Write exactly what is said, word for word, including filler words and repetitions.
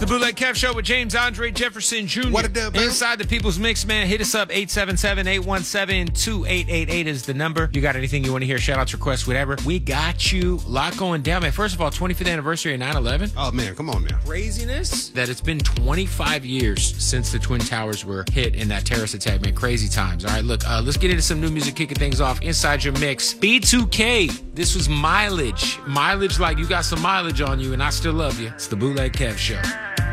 The Bootleg Kev Show with James Andre Jefferson Junior What it do, baby? Inside the People's Mix, man. Hit us up. eight seven seven, eight one seven, two eight eight eight is the number. You got anything you want to hear? Shout outs, requests, whatever. We got you. Lot going down, man. First of all, twenty-fifth anniversary of nine eleven. Oh, man, come on now. Craziness that it's been twenty-five years since the Twin Towers were hit in that terrorist attack, man. Crazy times. All right, look, uh, let's get into some new music, kicking things off. Inside your mix, B two K. This was Mileage. Mileage like you got some mileage on you, and I still love you. It's the Bootleg Kev Show.